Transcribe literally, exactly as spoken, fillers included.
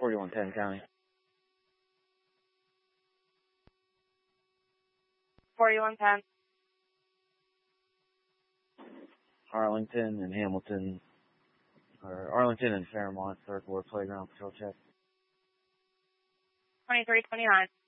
forty-one ten County. forty-one ten. Arlington and Hamilton, or Arlington and Fairmont Circle or Playground Patrol check. twenty-three twenty-nine.